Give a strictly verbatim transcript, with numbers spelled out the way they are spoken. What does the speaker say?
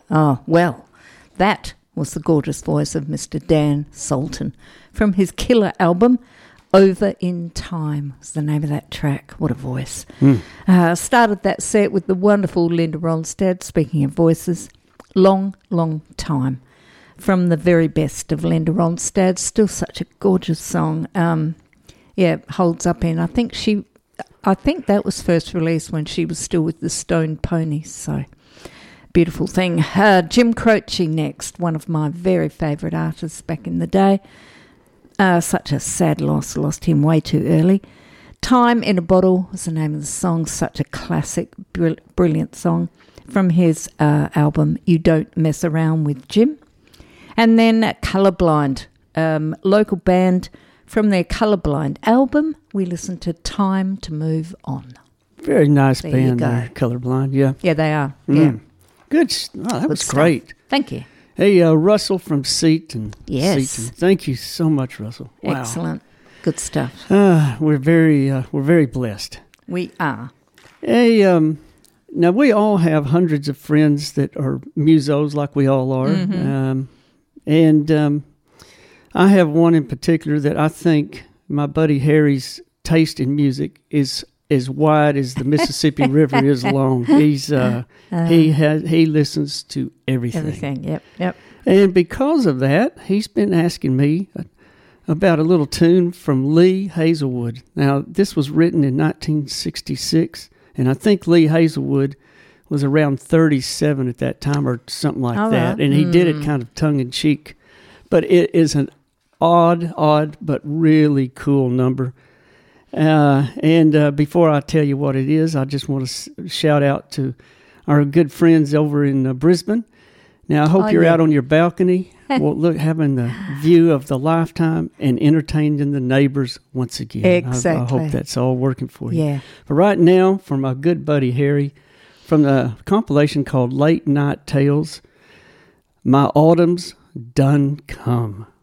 Oh, well, that was the gorgeous voice of Mister Dan Sultan from his killer album, Over in Time is the name of that track. What a voice. Mm. Uh, started that set with the wonderful Linda Ronstadt, speaking of voices. Long, long time. From the very best of Linda Ronstadt. Still such a gorgeous song. Um, yeah, holds up in. I think she, I think that was first released when she was still with the Stone Ponies. So, beautiful thing. Uh, Jim Croce next. One of my very favourite artists back in the day. Uh, such a sad loss. Lost him way too early. Time in a Bottle was the name of the song. Such a classic, br- brilliant song from his uh, album You Don't Mess Around with Jim. And then uh, Colourblind, um, local band from their Colourblind album. We listened to Time to Move On. Very nice there band there, Colourblind, yeah. Yeah, they are, mm. yeah. Good. Oh, that Good was stuff. great. Thank you. Hey, uh, Russell from Seaton. Yes. Seaton. Thank you so much, Russell. Wow. Excellent. Good stuff. Uh, we're very, uh, we're very blessed. We are. Hey, um, now we all have hundreds of friends that are musos, like we all are, Mm-hmm. um, and um, I have one in particular that I think my buddy Harry's taste in music is as wide as the Mississippi River is long. He's uh, uh, he has he listens to everything. Everything. Yep. Yep. And because of that, he's been asking me about a little tune from Lee Hazelwood. Now, this was written in nineteen sixty-six, and I think Lee Hazelwood was around thirty-seven at that time or something like All that. right. And he mm. did it kind of tongue-in-cheek. But it is an odd, odd, but really cool number. Uh, and uh, before I tell you what it is, I just want to s- shout out to our good friends over in uh, Brisbane. Now, I hope oh, you're yeah. out on your balcony, well, look, having the view of the lifetime and entertaining the neighbors once again. Exactly. I, I hope that's all working for you. Yeah. But right now, for my good buddy Harry, from the compilation called Late Night Tales, My Autumn's Done Come.